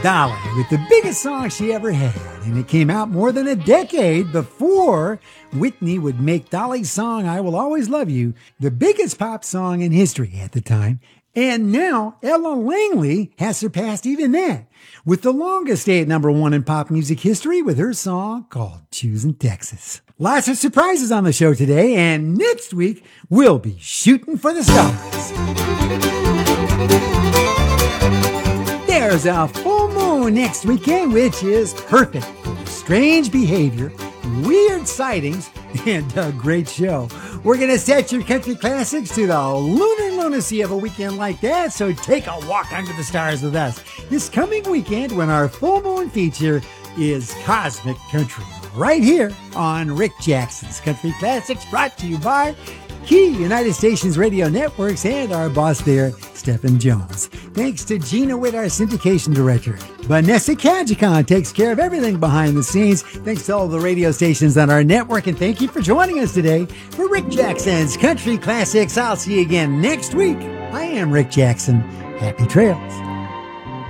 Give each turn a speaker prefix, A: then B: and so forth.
A: Dolly with the biggest song she ever had, and it came out more than a decade before Whitney would make Dolly's song I Will Always Love You the biggest pop song in history at the time. And now Ella Langley has surpassed even that with the longest stay at number one in pop music history with her song called Choosing Texas. Lots of surprises on the show today, and next week we'll be shooting for the stars. There's a full moon next weekend, which is perfect for strange behavior, weird sightings, and a great show. We're going to set your country classics to the lunar lunacy of a weekend like that, so take a walk under the stars with us this coming weekend when our full moon feature is Cosmic Country, right here on Rick Jackson's Country Classics, brought to you by Key United Stations Radio Networks and our boss there, Stephen Jones. Thanks to Gina Witt, our syndication director. Vanessa Kajikon takes care of everything behind the scenes. Thanks to all the radio stations on our network, and thank you for joining us today for Rick Jackson's Country Classics. I'll see you again next week. I am Rick Jackson. Happy trails.